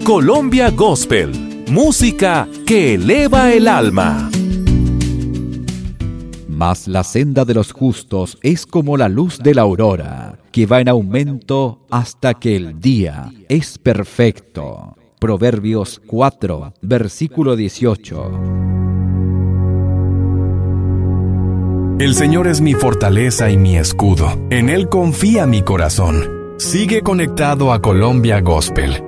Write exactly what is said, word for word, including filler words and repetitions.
Colombia Gospel, música que eleva el alma. Mas la senda de los justos es como la luz de la aurora, que va en aumento hasta que el día es perfecto. Proverbios cuatro, versículo dieciocho. El Señor es mi fortaleza y mi escudo. En Él confía mi corazón. Sigue conectado a Colombia Gospel